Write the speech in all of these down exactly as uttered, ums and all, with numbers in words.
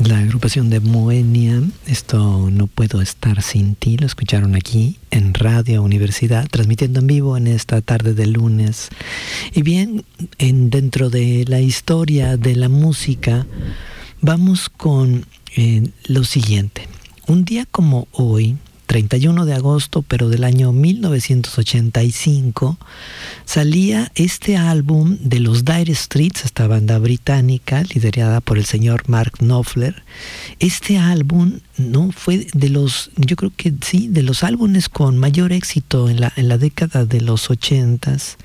La agrupación de Moenia, esto No Puedo Estar Sin Ti, lo escucharon aquí en Radio Universidad, transmitiendo en vivo en esta tarde de lunes. Y bien, en, dentro de la historia de la música, vamos con eh, lo siguiente. Un día como hoy, treinta y uno de agosto, pero del año mil novecientos ochenta y cinco, salía este álbum de los Dire Straits, esta banda británica liderada por el señor Mark Knopfler. Este álbum no fue de los, yo creo que sí, de los álbumes con mayor éxito en la, en la década de los ochentas,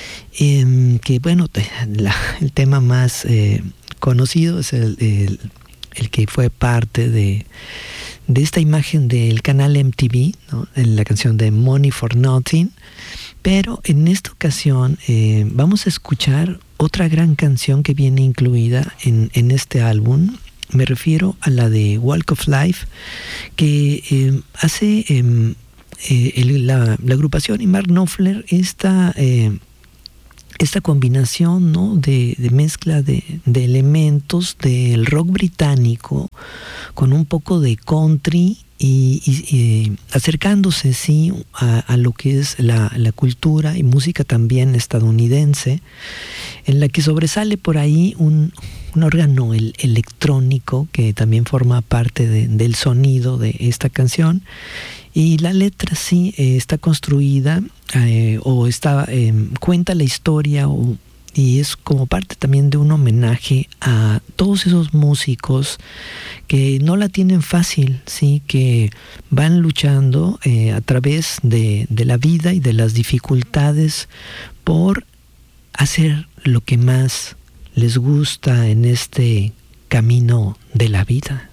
eh, que bueno, la, el tema más eh, conocido es el, el, el que fue parte de de esta imagen del canal M T V, ¿no? En la canción de Money for Nothing. Pero en esta ocasión eh, vamos a escuchar otra gran canción que viene incluida en, en este álbum. Me refiero a la de Walk of Life, que eh, hace eh, eh, el, la, la agrupación y Mark Knopfler esta... Eh, esta combinación, ¿no? de, de mezcla de, de elementos del rock británico con un poco de country y, y, y acercándose sí a, a lo que es la, la cultura y música también estadounidense, en la que sobresale por ahí un, un órgano el, electrónico que también forma parte de, del sonido de esta canción. Y la letra sí eh, está construida eh, o está, eh, cuenta la historia o, y es como parte también de un homenaje a todos esos músicos que no la tienen fácil, sí, que van luchando eh, a través de, de la vida y de las dificultades por hacer lo que más les gusta en este camino de la vida.